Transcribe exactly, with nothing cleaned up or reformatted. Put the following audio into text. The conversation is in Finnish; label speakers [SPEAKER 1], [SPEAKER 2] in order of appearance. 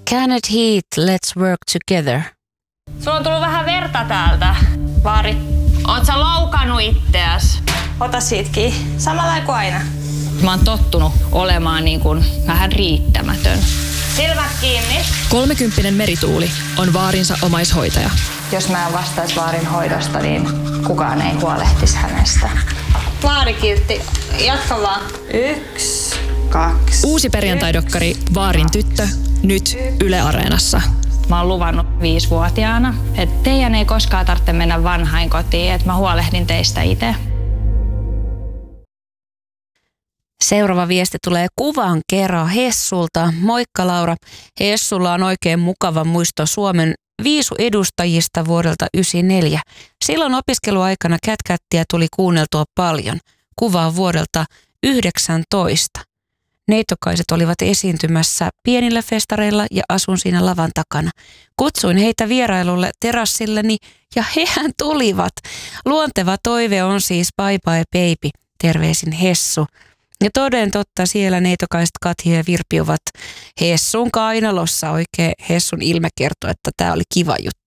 [SPEAKER 1] Cannot heat, let's work together.
[SPEAKER 2] Sulla on tullut vähän verta täältä, Vaari. Oot sä loukannut itteäs?
[SPEAKER 3] Ota siitä kiinni. Samalla kuin aina.
[SPEAKER 2] Mä oon tottunut olemaan niin kuin vähän riittämätön.
[SPEAKER 3] Silmät kiinni.
[SPEAKER 4] Kolmekymppinen Merituuli on Vaarinsa omaishoitaja.
[SPEAKER 3] Jos mä en vastaisi Vaarin hoidosta, niin kukaan ei huolehtisi hänestä. Vaarikiltti, jatka vaan. Yksi, kaksi.
[SPEAKER 4] Uusi perjantaidokkari Vaarin tyttö, nyt Yle Areenassa.
[SPEAKER 2] Mä oon luvannut viisivuotiaana, että teidän ei koskaan tarvitse mennä vanhainkotiin, että mä huolehdin teistä itse.
[SPEAKER 1] Seuraava viesti tulee kuvan kerran Hessulta. Moikka Laura. Hessulla on oikein mukava muisto Suomen viisuedustajista vuodelta yhdeksänkymmentäneljä. Silloin opiskeluaikana Cat-Catia tuli kuunneltua paljon. Kuva on vuodelta yhdeksäntoista. Neitokaiset olivat esiintymässä pienillä festareilla ja asun siinä lavan takana. Kutsuin heitä vierailulle terassilleni ja hehän tulivat. Luonteva toive on siis bye bye baby. Terveisin Hessu. Ja toden totta siellä neitokaiset Katja ja Virpi ovat Hessun kainalossa. Oikein Hessun ilme kertoo, että tämä oli kiva juttu.